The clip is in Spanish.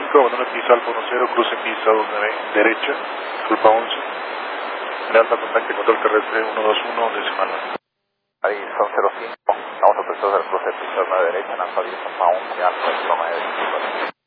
5, abandono pista Alfa 10, cruce pista 29, derecha, Alfa 11, Alfa contacto control terrestre 121, decimal. Ahí son 05, vamos a prestar el cruce pista 9 derecha, en Alfa 10, Alfa 11, Alfa 9 derecha.